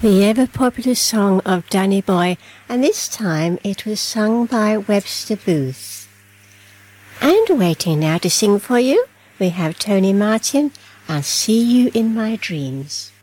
The ever-popular song of Danny Boy, and this time it was sung by Webster Booth. And waiting now to sing for you, we have Tony Martin, I'll See You in My Dreams.